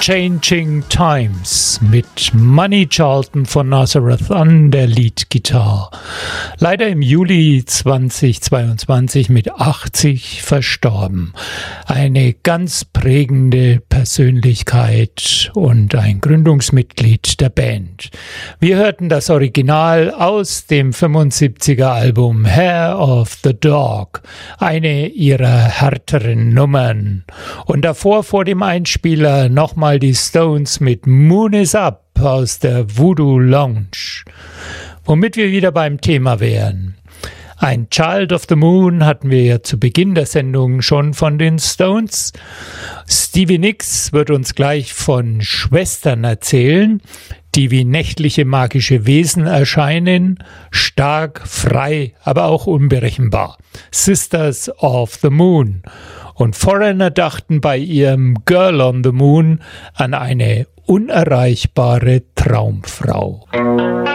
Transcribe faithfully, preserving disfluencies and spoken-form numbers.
Changing Times mit Money Charlton von Nazareth an der Leadgitarre. Leider im Juli zweitausendzweiundzwanzig mit achtzig verstorben. Eine ganz prägende Persönlichkeit und ein Gründungsmitglied der Band. Wir hörten das Original aus dem fünfundsiebziger Album Hair of the Dog, eine ihrer härteren Nummern. Und davor vor dem Einspieler nochmal die Stones mit Moon is Up aus der Voodoo Lounge. Womit wir wieder beim Thema wären. Ein Child of the Moon hatten wir ja zu Beginn der Sendung schon von den Stones. Stevie Nicks wird uns gleich von Schwestern erzählen, die wie nächtliche magische Wesen erscheinen, stark, frei, aber auch unberechenbar. Sisters of the Moon. Und Foreigner dachten bei ihrem Girl on the Moon an eine unerreichbare Traumfrau.